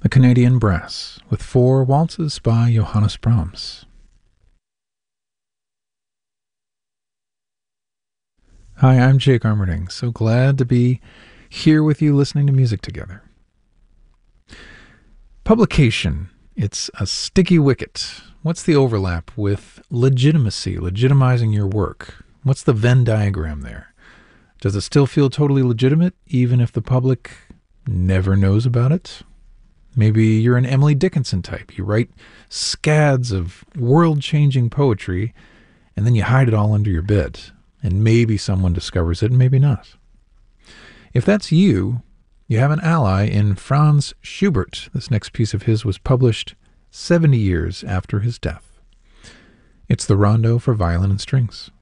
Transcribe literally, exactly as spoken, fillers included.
the Canadian Brass, with four waltzes by Johannes Brahms. Hi, I'm Jake Armerding. So glad to be here with you listening to music together. Publication. It's a sticky wicket. What's the overlap with legitimacy, legitimizing your work? What's the Venn diagram there? Does it still feel totally legitimate, even if the public never knows about it? Maybe you're an Emily Dickinson type. You write scads of world-changing poetry, and then you hide it all under your bed. And maybe someone discovers it, and maybe not. If that's you, you have an ally in Franz Schubert. This next piece of his was published seventy years after his death. It's the Rondo for Violin and Strings.